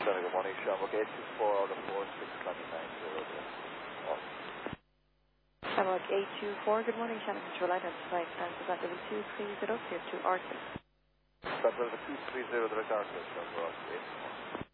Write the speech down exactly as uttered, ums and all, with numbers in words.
Sorry, good morning, Shamrock eight six four out of four six twenty-nine zero zero. Oh. Shamrock eight two four, good morning, Shannon Control, identified and present level two three zero, clear to Arctic. That was the two three zero direct Arctic, Shamrock eight.